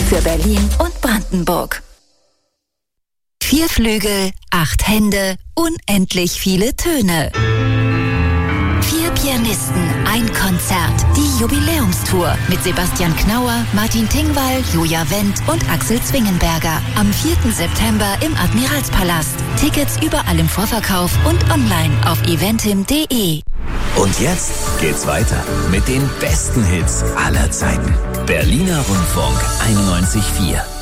für Berlin und Brandenburg. 4 Flügel, 8 Hände, unendlich viele Töne. 4 Pianisten, ein Konzert. Die Jubiläumstour mit Sebastian Knauer, Martin Tingwall, Julia Wendt und Axel Zwingenberger. Am 4. September im Admiralspalast. Tickets überall im Vorverkauf und online auf eventim.de. Und jetzt geht's weiter mit den besten Hits aller Zeiten. Berliner Rundfunk 91.4.